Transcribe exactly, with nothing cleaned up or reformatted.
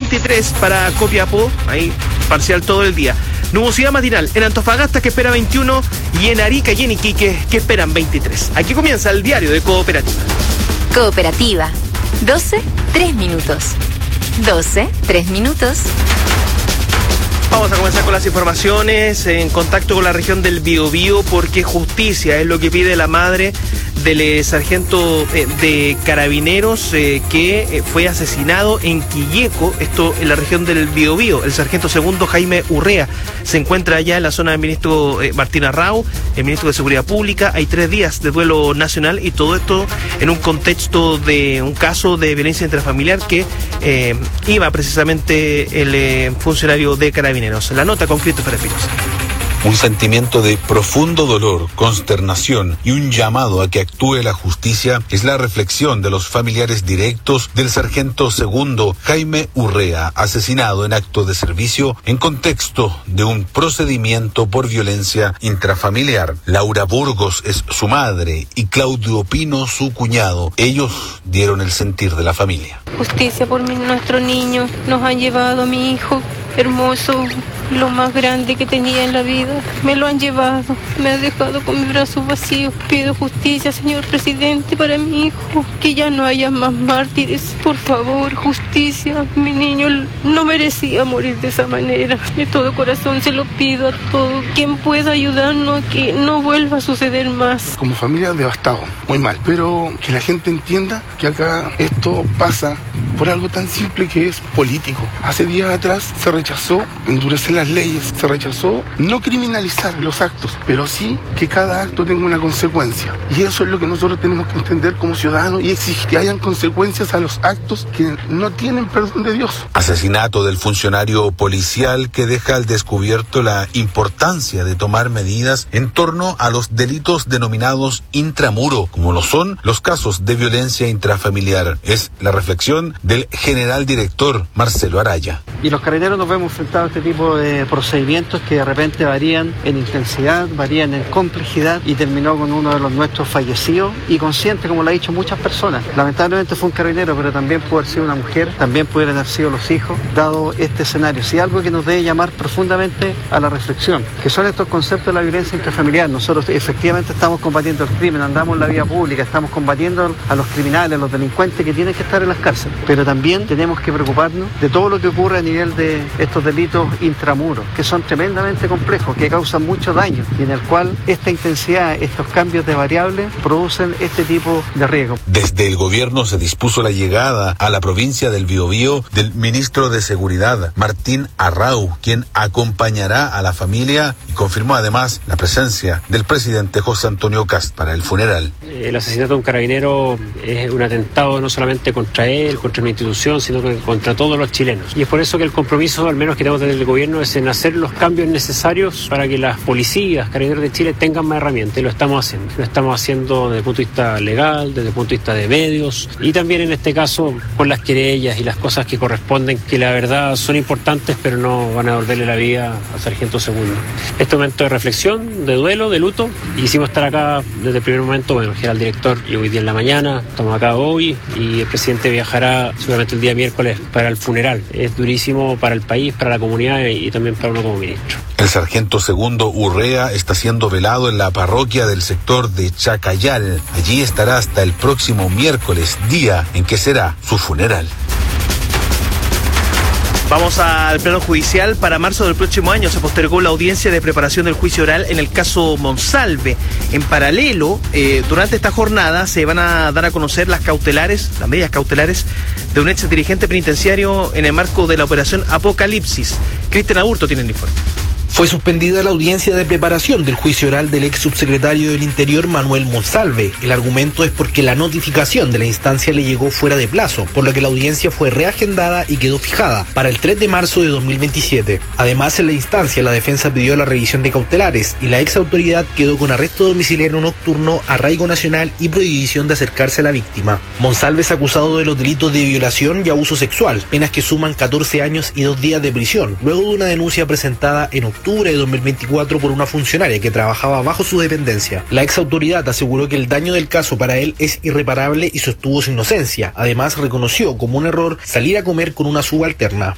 veintitrés para Copiapó, ahí parcial todo el día. Nubosidad matinal en Antofagasta, que espera veintiuno, y en Arica y en Iquique, que esperan veintitrés. Aquí comienza el diario de Cooperativa. Cooperativa. doce, tres minutos. doce, tres minutos. Vamos a comenzar con las informaciones en contacto con la región del Biobío, porque justicia es lo que pide la madre del eh, sargento eh, de Carabineros eh, que eh, fue asesinado en Quilleco, esto en la región del Biobío. El sargento segundo Jaime Urrea se encuentra allá en la zona del ministro eh, Martín Arrau, el ministro de Seguridad Pública. Hay tres días de duelo nacional y todo esto en un contexto de un caso de violencia intrafamiliar que eh, iba precisamente el eh, funcionario de Carabineros. La nota con Christopher Espinosa. Un sentimiento de profundo dolor, consternación y un llamado a que actúe la justicia es la reflexión de los familiares directos del sargento segundo Jaime Urrea, asesinado en acto de servicio en contexto de un procedimiento por violencia intrafamiliar. Laura Burgos es su madre y Claudio Pino su cuñado. Ellos dieron el sentir de la familia. Justicia por mi, nuestro niño. Nos han llevado a mi hijo hermoso, lo más grande que tenía en la vida. Me lo han llevado, me ha dejado con mis brazos vacíos. Pido justicia, señor presidente, para mi hijo, que ya no haya más mártires. Por favor, justicia. Mi niño no merecía morir de esa manera. De todo corazón se lo pido a todo quien pueda ayudarnos a que no vuelva a suceder más. Como familia devastado, muy mal, pero que la gente entienda que acá esto pasa por algo tan simple que es político. Hace días atrás se rechazó endurecer las leyes, se rechazó no criminalizar los actos, pero sí que cada acto tenga una consecuencia. Y eso es lo que nosotros tenemos que entender como ciudadanos y exigir que hayan consecuencias a los actos que no tienen perdón de Dios. Asesinato del funcionario policial que deja al descubierto la importancia de tomar medidas en torno a los delitos denominados intramuro, como lo son los casos de violencia intrafamiliar. Es la reflexión del general director Marcelo Araya. Y los carabineros nos vemos enfrentados a este tipo de procedimientos que de repente varían en intensidad, varían en complejidad, y terminó con uno de los nuestros fallecidos y consciente, como lo han dicho muchas personas. Lamentablemente fue un carabinero, pero también pudo haber sido una mujer, también pudieran haber sido los hijos, dado este escenario. Sí, algo que nos debe llamar profundamente a la reflexión, que son estos conceptos de la violencia intrafamiliar. Nosotros efectivamente estamos combatiendo el crimen, andamos en la vía pública, estamos combatiendo a los criminales, a los delincuentes que tienen que estar en las cárceles, pero también tenemos que preocuparnos de todo lo que ocurre a nivel de estos delitos intramuros, que son tremendamente complejos, que causan mucho daño y en el cual esta intensidad, estos cambios de variables producen este tipo de riesgo. Desde el gobierno se dispuso la llegada a la provincia del Biobío del ministro de Seguridad, Martín Arrau, quien acompañará a la familia y confirmó además la presencia del presidente José Antonio Kast para el funeral. El asesinato de un carabinero es un atentado no solamente contra él, contra una institución, sino que contra todos los chilenos. Y es por eso que el compromiso, al menos que tenemos desde el gobierno, es en hacer los cambios necesarios para que las policías, carabineros de Chile tengan más herramientas, y lo estamos haciendo. Lo estamos haciendo desde el punto de vista legal, desde el punto de vista de medios, y también en este caso con las querellas y las cosas que corresponden, que la verdad son importantes, pero no van a devolverle la vida al sargento segundo. Este momento de reflexión, de duelo, de luto, y quisimos estar acá desde el primer momento. Bueno, el general director llegó hoy día en la mañana, estamos acá hoy, y el presidente viajará seguramente el día miércoles para el funeral. Es durísimo para el país, para la comunidad y también para uno como ministro. El sargento segundo Urrea está siendo velado en la parroquia del sector de Chacayal. Allí estará hasta el próximo miércoles, día en que será su funeral. Vamos al plano judicial. Para marzo del próximo año se postergó la audiencia de preparación del juicio oral en el caso Monsalve. En paralelo, eh, durante esta jornada se van a dar a conocer las cautelares, las medidas cautelares de un ex dirigente penitenciario en el marco de la operación Apocalipsis. Cristian Aburto tiene el informe. Fue suspendida la audiencia de preparación del juicio oral del ex subsecretario del Interior Manuel Monsalve. El argumento es porque la notificación de la instancia le llegó fuera de plazo, por lo que la audiencia fue reagendada y quedó fijada para el tres de marzo de dos mil veintisiete. Además, en la instancia la defensa pidió la revisión de cautelares y la ex autoridad quedó con arresto domiciliario nocturno, arraigo nacional y prohibición de acercarse a la víctima. Monsalve es acusado de los delitos de violación y abuso sexual, penas que suman catorce años y dos días de prisión, luego de una denuncia presentada en octubre de dos mil veinticuatro por una funcionaria que trabajaba bajo su dependencia. La ex autoridad aseguró que el daño del caso para él es irreparable y sostuvo su inocencia. Además, reconoció como un error salir a comer con una subalterna.